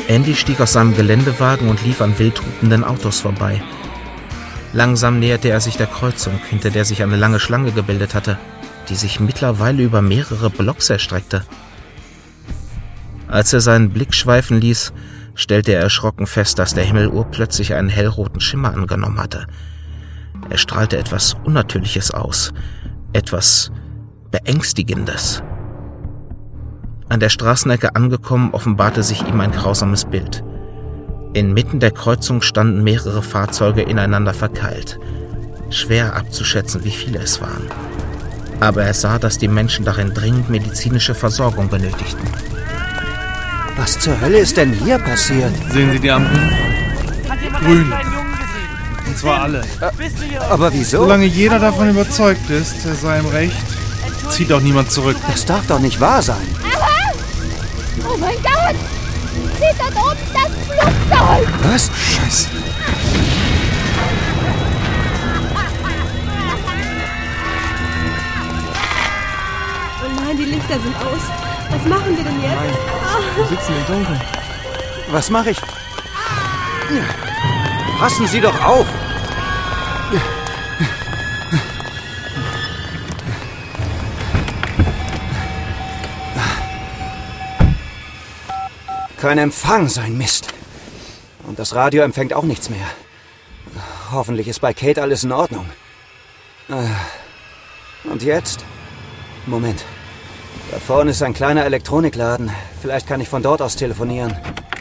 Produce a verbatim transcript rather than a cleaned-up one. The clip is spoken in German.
Andy stieg aus seinem Geländewagen und lief an wild hupenden Autos vorbei. Langsam näherte er sich der Kreuzung, hinter der sich eine lange Schlange gebildet hatte, die sich mittlerweile über mehrere Blocks erstreckte. Als er seinen Blick schweifen ließ, stellte er erschrocken fest, dass der Himmel urplötzlich einen hellroten Schimmer angenommen hatte. Er strahlte etwas Unnatürliches aus, etwas Beängstigendes. An der Straßenecke angekommen, offenbarte sich ihm ein grausames Bild. Inmitten der Kreuzung standen mehrere Fahrzeuge ineinander verkeilt. Schwer abzuschätzen, wie viele es waren. Aber er sah, dass die Menschen darin dringend medizinische Versorgung benötigten. Was zur Hölle ist denn hier passiert? Sehen Sie die Ampeln? Grün. Und zwar alle. Äh, aber wieso? Solange jeder davon überzeugt ist, er sei im Recht, zieht auch niemand zurück. Das darf doch nicht wahr sein. Aha! Oh mein Gott! Seht dort oben das Flugzeug! Was? Scheiße. Oh nein, die Lichter sind aus. Was machen wir denn jetzt? Wir sitzen im Dunkeln. Was mache ich? Passen Sie doch auf! Kein Empfang, sein Mist. Und das Radio empfängt auch nichts mehr. Hoffentlich ist bei Kate alles in Ordnung. Und jetzt? Moment. Da vorne ist ein kleiner Elektronikladen. Vielleicht kann ich von dort aus telefonieren.